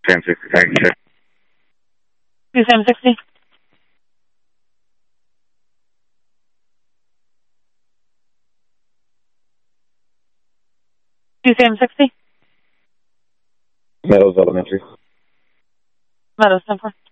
Same 60, thank you. 2760. Meadows Elementary. Meadows, 10-4.